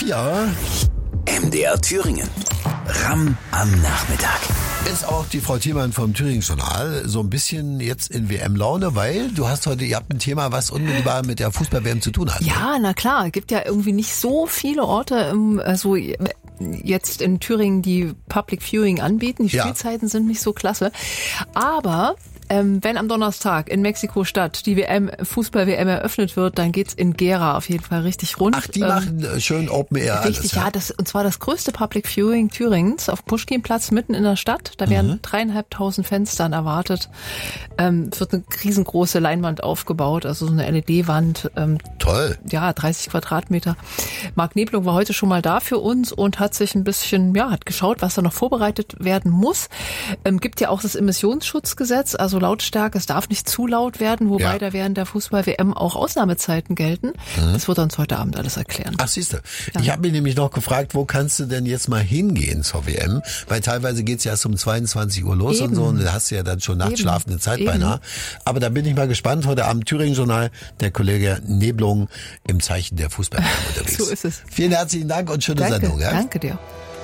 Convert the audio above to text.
4. MDR Thüringen. Ramm am Nachmittag. Ist auch die Frau Thielmann vom Thüringen-Journal so ein bisschen jetzt in WM-Laune, weil ihr habt ein Thema, was unmittelbar mit der Fußball-WM zu tun hat. Ja, na klar, gibt ja irgendwie nicht so viele Orte, jetzt in Thüringen, die Public Viewing anbieten. Die Spielzeiten sind nicht so klasse. Aber wenn am Donnerstag in Mexiko-Stadt die Fußball-WM eröffnet wird, dann geht's in Gera auf jeden Fall richtig rund. Ach, die machen schön Open Air richtig, alles. Und zwar das größte Public Viewing Thürings auf Puschkinplatz mitten in der Stadt. Da werden 3.500 Fenstern erwartet. Wird eine riesengroße Leinwand aufgebaut, also so eine LED-Wand. Toll. Ja, 30 Quadratmeter. Marc Neblung war heute schon mal da für uns und hat sich ein bisschen, hat geschaut, was da noch vorbereitet werden muss. Gibt ja auch das Emissionsschutzgesetz, also Lautstärke, es darf nicht zu laut werden, wobei da während der Fußball-WM auch Ausnahmezeiten gelten. Das wird uns heute Abend alles erklären. Ach, siehste. Ja. Ich habe mich nämlich noch gefragt, wo kannst du denn jetzt mal hingehen zur WM? Weil teilweise geht's ja erst um 22 Uhr los und so und da hast du ja dann schon nachtschlafende Zeit beinahe. Aber da bin ich mal gespannt. Heute Abend Thüringen-Journal, der Kollege Neblung im Zeichen der Fußball-WM unterwegs. So ist es. Vielen herzlichen Dank und schöne Sendung. Ja? Danke dir.